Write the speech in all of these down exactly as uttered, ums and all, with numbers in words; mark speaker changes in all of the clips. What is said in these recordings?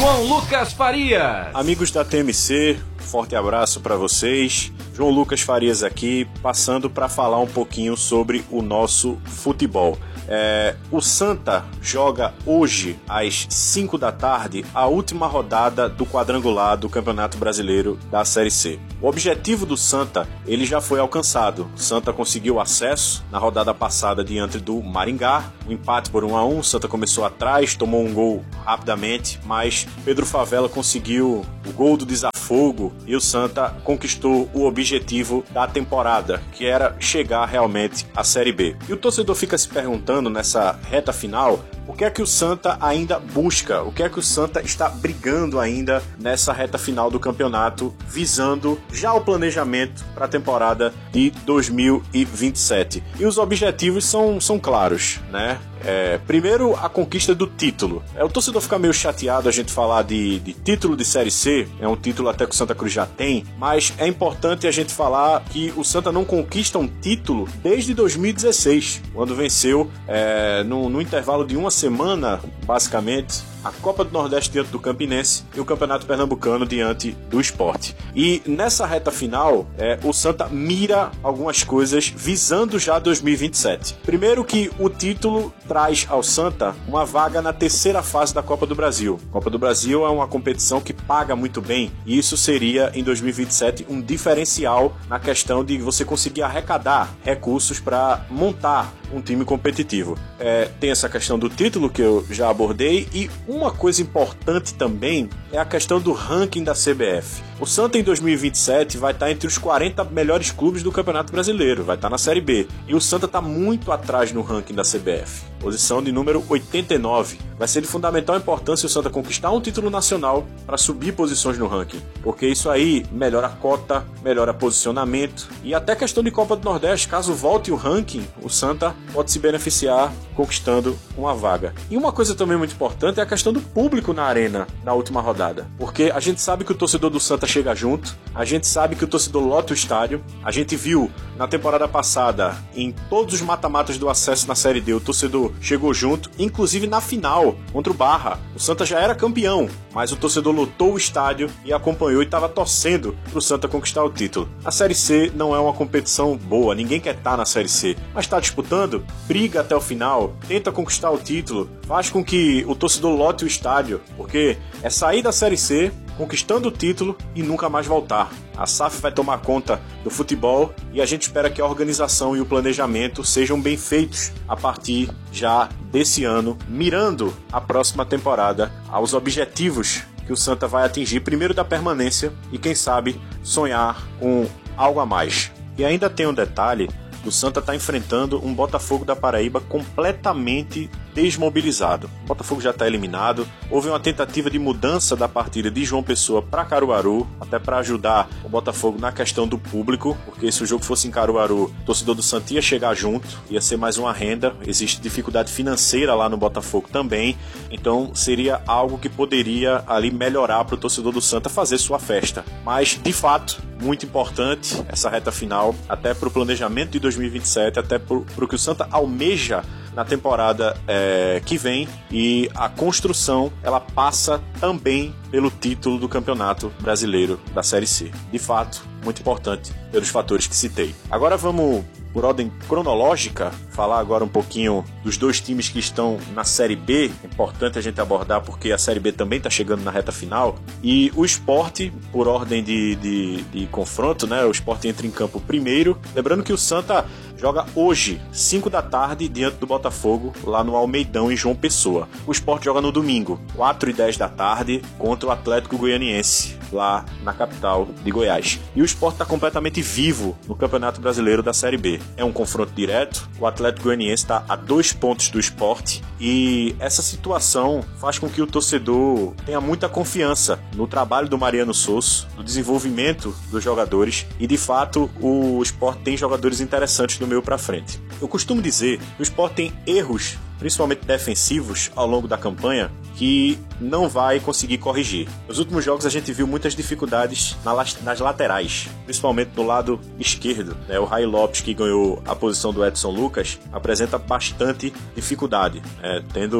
Speaker 1: João Lucas Farias.
Speaker 2: Amigos da T M C, forte abraço para vocês. João Lucas Farias aqui, passando para falar um pouquinho sobre o nosso futebol. É, o Santa joga hoje às cinco da tarde a última rodada do quadrangular do Campeonato Brasileiro da Série C. O objetivo do Santa ele já foi alcançado. O Santa conseguiu acesso na rodada passada diante do Maringá, um empate por um a um. O Santa começou atrás, tomou um gol rapidamente, mas Pedro Favela conseguiu o gol do desafogo e o Santa conquistou o objetivo da temporada, que era chegar realmente à Série B. E o torcedor fica se perguntando nessa reta final, o que é que o Santa ainda busca? O que é que o Santa está brigando ainda nessa reta final do campeonato, visando já o planejamento para a temporada de dois mil e vinte e sete? E os objetivos são, são claros, né? É, primeiro, a conquista do título. É, o torcedor fica meio chateado a gente falar de, de título de Série C, é um título até que o Santa Cruz já tem, mas é importante a gente falar que o Santa não conquista um título desde dois mil e dezesseis, quando venceu é, no, no intervalo de uma semana, basicamente, a Copa do Nordeste diante do Campinense e o Campeonato Pernambucano diante do Sport. E nessa reta final, é, o Santa mira algumas coisas visando já dois mil e vinte e sete. Primeiro que o título traz ao Santa uma vaga na terceira fase da Copa do Brasil. A Copa do Brasil é uma competição que paga muito bem e isso seria, em dois mil e vinte e sete, um diferencial na questão de você conseguir arrecadar recursos para montar um time competitivo. É, tem essa questão do título que eu já abordei e uma coisa importante também é a questão do ranking da C B F. O Santa em dois mil e vinte e sete vai estar entre os quarenta melhores clubes do Campeonato Brasileiro, vai estar na Série B. E o Santa está muito atrás no ranking da C B F, posição de número oitenta e nove. Vai ser de fundamental importância o Santa conquistar um título nacional para subir posições no ranking, porque isso aí melhora a cota, melhora posicionamento e até questão de Copa do Nordeste, caso volte o ranking, o Santa pode se beneficiar conquistando uma vaga. E uma coisa também muito importante é a questão do público na arena na última rodada, porque a gente sabe que o torcedor do Santa chega junto, a gente sabe que o torcedor lota o estádio, a gente viu na temporada passada, em todos os mata-matas do acesso na Série D, o torcedor chegou junto, inclusive na final contra o Barra. O Santa já era campeão, mas o torcedor lotou o estádio e acompanhou e estava torcendo para o Santa conquistar o título. A Série C não é uma competição boa, ninguém quer estar na Série C, mas está disputando, briga até o final, tenta conquistar o título, faz com que o torcedor lote o estádio, porque é sair da Série C, conquistando o título e nunca mais voltar. A S A F vai tomar conta do futebol e a gente espera que a organização e o planejamento sejam bem feitos a partir já desse ano, mirando a próxima temporada aos objetivos que o Santa vai atingir, primeiro da permanência e quem sabe sonhar com algo a mais. E ainda tem um detalhe, o Santa está enfrentando um Botafogo da Paraíba completamente desmobilizado. O Botafogo já está eliminado. Houve uma tentativa de mudança da partida de João Pessoa para Caruaru, até para ajudar o Botafogo na questão do público, porque se o jogo fosse em Caruaru, o torcedor do Santa ia chegar junto, ia ser mais uma renda. Existe dificuldade financeira lá no Botafogo também, então seria algo que poderia ali melhorar para o torcedor do Santa fazer sua festa. Mas, de fato, muito importante essa reta final, até para o planejamento de dois mil e vinte e sete, até para o que o Santa almeja na temporada é, que vem, e a construção ela passa também pelo título do Campeonato Brasileiro da Série C. De fato, muito importante pelos fatores que citei. Agora vamos, por ordem cronológica, falar agora um pouquinho dos dois times que estão na Série B. É importante a gente abordar porque a Série B também está chegando na reta final. E o Sport, por ordem de, de, de confronto, né? O Sport entra em campo primeiro. Lembrando que o Santa joga hoje, cinco da tarde, diante do Botafogo, lá no Almeidão, em João Pessoa. O Sport joga no domingo, quatro e dez da tarde, contra o Atlético Goianiense, lá na capital de Goiás. E o Sport está completamente vivo no Campeonato Brasileiro da Série B. É um confronto direto, o Atlético Goianiense está a dois pontos do Sport, e essa situação faz com que o torcedor tenha muita confiança no trabalho do Mariano Sosso, no desenvolvimento dos jogadores, e de fato o Sport tem jogadores interessantes do meio para frente. Eu costumo dizer que o Sport tem erros, principalmente defensivos, ao longo da campanha, que não vai conseguir corrigir. Nos últimos jogos a gente viu muitas dificuldades nas laterais, principalmente do lado esquerdo, né? O Ray Lopes, que ganhou a posição do Edson Lucas, apresenta bastante dificuldade, né? Tendo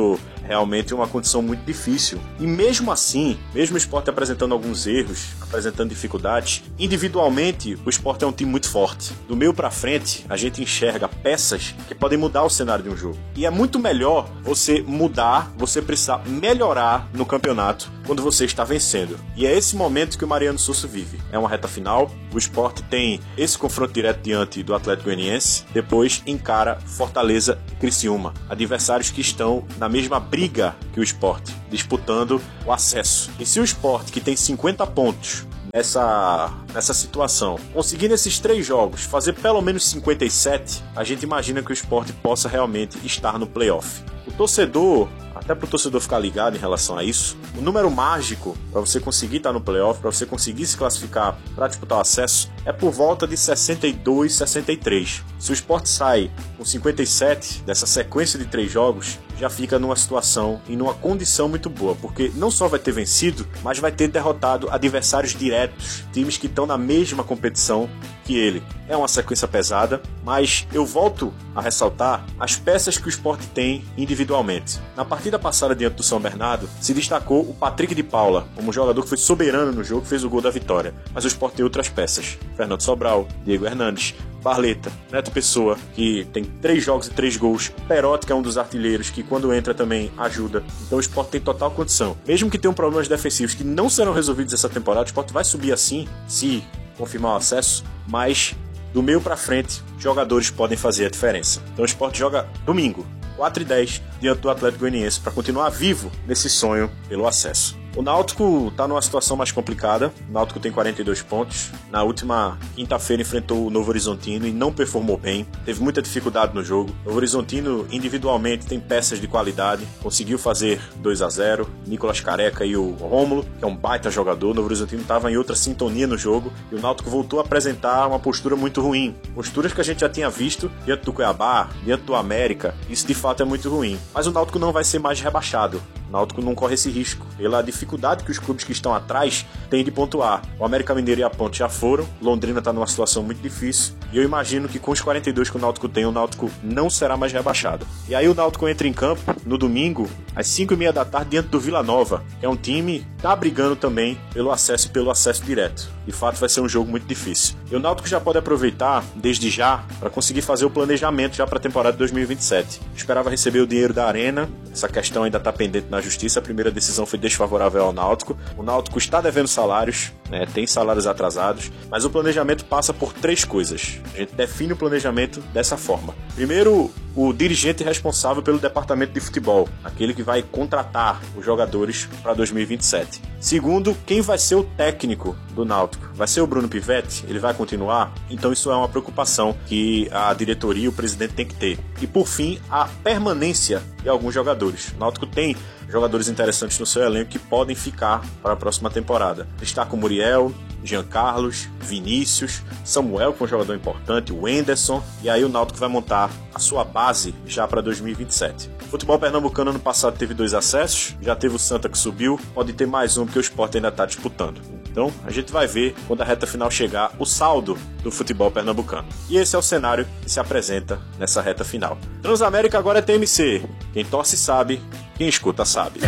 Speaker 2: realmente uma condição muito difícil. E mesmo assim, mesmo o Sport apresentando alguns erros, apresentando dificuldades, individualmente o Sport é um time muito forte. Do meio pra frente, a gente enxerga peças que podem mudar o cenário de um jogo. E é muito melhor você mudar, você precisar melhorar no campeonato quando você está vencendo. E é esse momento que o Mariano Souza vive. É uma reta final, o Sport tem esse confronto direto diante do Atlético Goianiense, depois encara Fortaleza e Criciúma, adversários que estão na mesma briga que o Sport, disputando o acesso. E se o Sport, que tem cinquenta pontos nessa, nessa situação, conseguir nesses três jogos fazer pelo menos cinquenta e sete, a gente imagina que o Sport possa realmente estar no playoff. O torcedor, até para o torcedor ficar ligado em relação a isso, o número mágico para você conseguir estar no playoff, para você conseguir se classificar para disputar o acesso, é por volta de sessenta e dois, sessenta e três. Se o Sport sai com cinquenta e sete dessa sequência de três jogos, já fica numa situação e numa condição muito boa, porque não só vai ter vencido, mas vai ter derrotado adversários diretos, times que estão na mesma competição que ele. É uma sequência pesada, mas eu volto a ressaltar as peças que o Sport tem individualmente. Na partida passada diante do São Bernardo, se destacou o Patrick de Paula, como um jogador que foi soberano no jogo, fez o gol da vitória. Mas o Sport tem outras peças. Fernando Sobral, Diego Hernandes, Barleta, Neto Pessoa, que tem três jogos e três gols. Perotti, que é um dos artilheiros, que quando entra também ajuda. Então o Sport tem total condição. Mesmo que tenham problemas defensivos que não serão resolvidos essa temporada, o Sport vai subir assim, se confirmar o acesso, mas do meio pra frente, jogadores podem fazer a diferença. Então o Sport joga domingo, quatro e dez, diante do Atlético Goianiense, para continuar vivo nesse sonho pelo acesso. O Náutico está numa situação mais complicada. O Náutico tem quarenta e dois pontos. Na última quinta-feira enfrentou o Novo Horizontino e não performou bem. Teve muita dificuldade no jogo. O Novo Horizontino individualmente tem peças de qualidade. Conseguiu fazer dois a zero. Nicolas Careca e o Rômulo, que é um baita jogador. O Novo Horizontino estava em outra sintonia no jogo. E o Náutico voltou a apresentar uma postura muito ruim. Posturas que a gente já tinha visto diante do Cuiabá, diante do América. Isso de fato é muito ruim. Mas o Náutico não vai ser mais rebaixado. O Náutico não corre esse risco, pela dificuldade que os clubes que estão atrás têm de pontuar. O América Mineiro e a Ponte já foram, Londrina está numa situação muito difícil, e eu imagino que com os quarenta e dois que o Náutico tem, o Náutico não será mais rebaixado. E aí o Náutico entra em campo no domingo, às cinco e meia da tarde, diante do Vila Nova, que é um time que está brigando também pelo acesso e pelo acesso direto. De fato vai ser um jogo muito difícil. E o Náutico já pode aproveitar, desde já, para conseguir fazer o planejamento já para a temporada de dois mil e vinte e sete. Esperava receber o dinheiro da Arena, essa questão ainda está pendente na Justiça, a primeira decisão foi desfavorável ao Náutico. O Náutico está devendo salários, né, tem salários atrasados, mas o planejamento passa por três coisas. A gente define o planejamento dessa forma. Primeiro, o dirigente responsável pelo departamento de futebol, aquele que vai contratar os jogadores para dois mil e vinte e sete. Segundo, quem vai ser o técnico do Náutico? Vai ser o Bruno Pivetti? Ele vai continuar? Então isso é uma preocupação que a diretoria e o presidente tem que ter. E por fim, a permanência de alguns jogadores. O Náutico tem jogadores interessantes no seu elenco que podem ficar para a próxima temporada. Destaca o Muriel, Jean Carlos, Vinícius, Samuel, que é um jogador importante, o Wenderson, e aí o Náutico vai montar a sua base já para dois mil e vinte e sete. O futebol pernambucano ano passado teve dois acessos, já teve o Santa que subiu, pode ter mais um porque o Sport ainda está disputando. Então a gente vai ver quando a reta final chegar o saldo do futebol pernambucano. E esse é o cenário que se apresenta nessa reta final. Transamérica agora é T M C. Quem torce sabe, quem escuta sabe.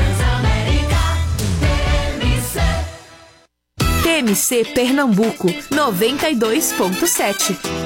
Speaker 3: T M C Pernambuco noventa e dois ponto sete.